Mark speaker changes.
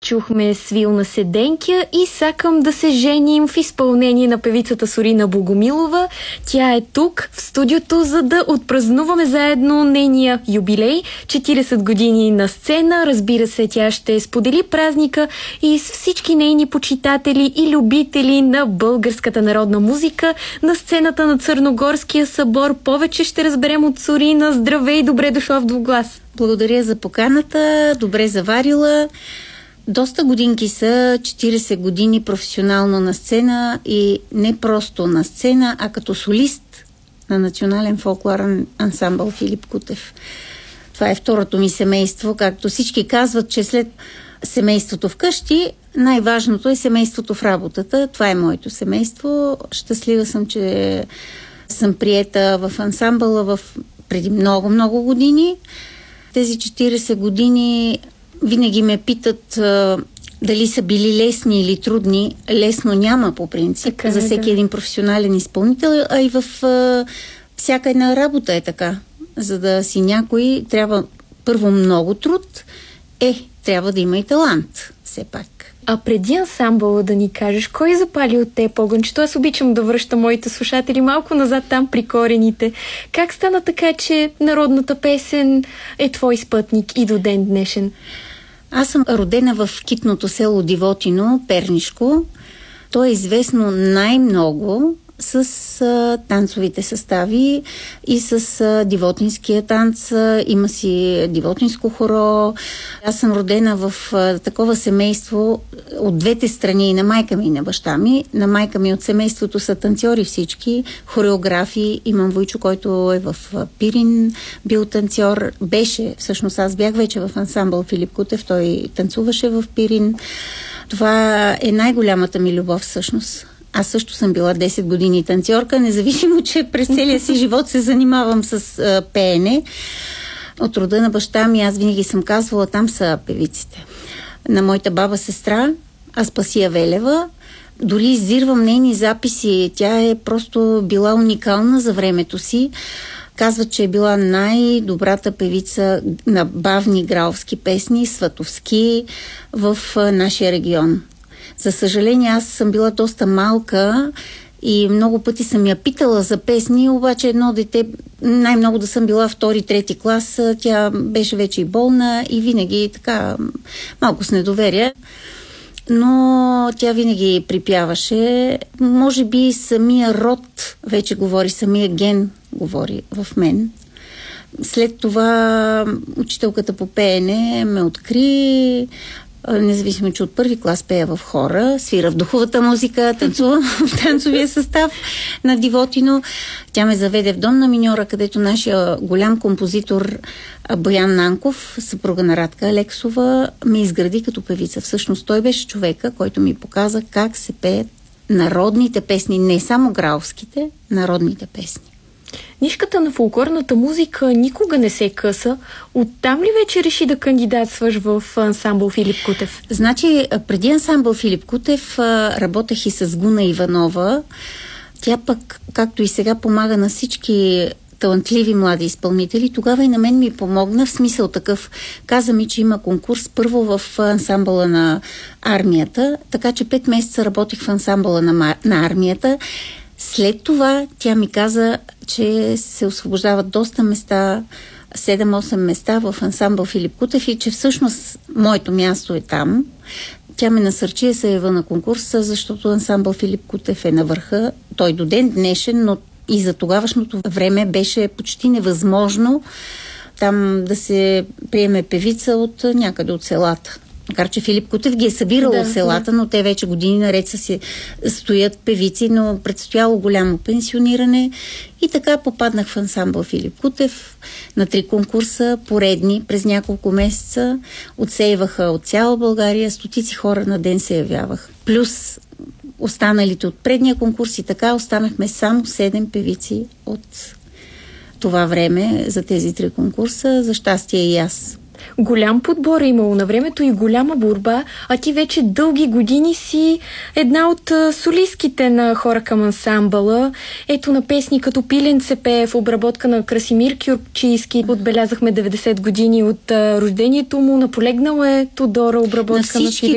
Speaker 1: чухме Свилна седенкя и Сакам да се женим в изпълнение на певицата Сорина Богомилова. Тя е тук в студиото, за да отпразнуваме заедно нейния юбилей. 40 години на сцена. Разбира се, тя ще сподели празника и с всички нейни почитатели и любители на българската народна музика на сцената на Църногорския събор. Повече ще разберем от Сорина. Здравей, добре дошла в Двуглас.
Speaker 2: Благодаря за поканата, добре заварила. Доста годинки са, 40 години професионално на сцена и не просто на сцена, а като солист на Национален фолклорен ансамбъл Филип Кутев. Това е второто ми семейство, както всички казват, че след семейството вкъщи, най-важното е семейството в работата. Това е моето семейство. Щастлива съм, че съм приета в ансамбъла преди много години. Тези 40 години винаги ме питат дали са били лесни или трудни. Лесно няма по принцип за всеки един професионален изпълнител, а и в всяка една работа е така. За да си някой трябва първо много труд, трябва да има и талант все пак.
Speaker 1: А преди ансамбъла да ни кажеш, кой запали от теб огънчето? Аз обичам да връщам моите слушатели малко назад там при корените. Как стана така, че народната песен е твой спътник и до ден днешен?
Speaker 2: Аз съм родена в китното село Дивотино, Пернишко. То е известно най-много с танцовите състави и с дивотинския танц. Има си дивотинско хоро. Аз съм родена в такова семейство от двете страни, на майка ми и на баща ми. На майка ми от семейството са танцори всички, хореографи. Имам войчо, който е в Пирин, бил танцор. Всъщност аз бях вече в ансамбъл Филип Кутев, той танцуваше в Пирин. Това е най-голямата ми любов всъщност. Аз също съм била 10 години танцорка, независимо, че през целия си живот се занимавам с пеене. От рода на баща ми аз винаги съм казвала, там са певиците. На моята баба-сестра, Аспасия Велева, дори издирвам нейни записи. Тя е просто била уникална за времето си. Казват, че е била най-добрата певица на бавни гралски песни, сватовски в нашия регион. За съжаление, аз съм била доста малка и много пъти съм я питала за песни, обаче едно дете, най-много да съм била 2-3 клас, тя беше вече и болна и винаги така малко с недоверие. Но тя винаги припяваше. Може би самия род вече говори, самия ген говори в мен. След това учителката по пеене ме откри. Независимо, че от първи клас пея в хора, свира в духовата музика, танцува в танцовия състав на Дивотино. Тя ме заведе в Дом на миньора, където нашия голям композитор Боян Нанков, съпруга на Радка Алексова, ме изгради като певица. Всъщност той беше човека, който ми показа как се пеят народните песни, не само гралските, народните песни.
Speaker 1: Нишката на фолклорната музика никога не се къса. Оттам ли вече реши да кандидатстваш в ансамбъл Филип Кутев?
Speaker 2: Значи, преди ансамбъл Филип Кутев работех и с Гуна Иванова. Тя пък, както и сега, помага на всички талантливи млади изпълнители. Тогава и на мен ми помогна, в смисъл такъв. Каза ми, че има конкурс първо в ансамбъла на армията, така че 5 месеца работих в ансамбъла на армията. След това тя ми каза, че се освобождават доста места, 7-8 места в ансамбъл Филип Кутев и че всъщност моето място е там. Тя ме насърчи да се ява на конкурса, защото ансамбъл Филип Кутев е на върха. Той до ден днешен, но и за тогавашното време беше почти невъзможно там да се приеме певица от някъде от селата. Макар че Филип Кутев ги е събирал от селата, но те вече години наред стоят певици, но предстояло голямо пенсиониране. И така попаднах в ансамбъл Филип Кутев на 3 конкурса, поредни, през няколко месеца. Отсеиваха от цяла България, стотици хора на ден се явявах. Плюс останалите от предния конкурс и така останахме само 7 певици от това време за тези 3 конкурса. За щастие и аз.
Speaker 1: Голям подбор е имало на времето и голяма борба, а ти вече дълги години си една от солистките на хора към ансамбъла. Ето на песни като Пиленце пее в обработка на Красимир Кюрчийски. Отбелязахме 90 години от рождението му. Наполегнала е Тодора обработка на Филип